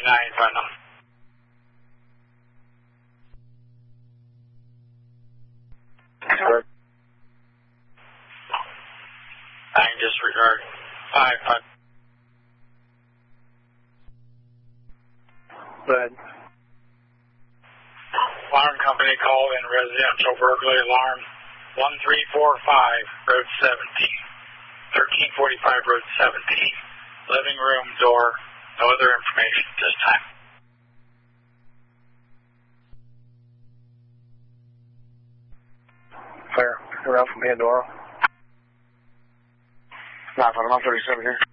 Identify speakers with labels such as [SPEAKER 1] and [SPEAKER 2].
[SPEAKER 1] Putnam.
[SPEAKER 2] Correct.
[SPEAKER 1] Disregard 5 Putnam.
[SPEAKER 2] Go ahead.
[SPEAKER 1] Alarm company called in residential burglary alarm 1345 Road 17. 1345 Road 17. Living room door. No other information at this time.
[SPEAKER 2] Fair. Around from Pandora.
[SPEAKER 3] 9 Putnam, I'm 37 here.